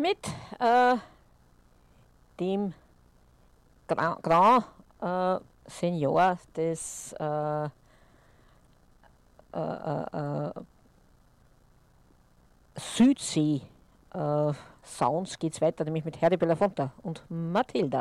mit dem Grand Senior des Südsee-Sounds geht es weiter, nämlich mit Harry Belafonte und Matilda.